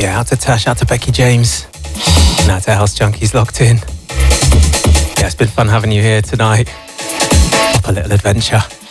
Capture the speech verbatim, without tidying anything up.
Yeah, out to Tash, out to Becky James, and out to House Junkies locked in. Yeah, it's been fun having you here tonight. Up a little adventure.